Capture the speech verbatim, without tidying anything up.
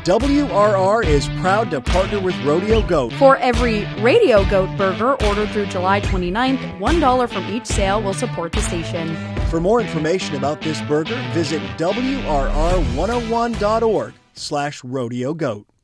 W R R is proud to partner with Rodeo Goat. For every Radio Goat burger ordered through July twenty-ninth, one dollar from each sale will support the station. For more information about this burger, visit W R R one oh one dot org slash rodeo goat.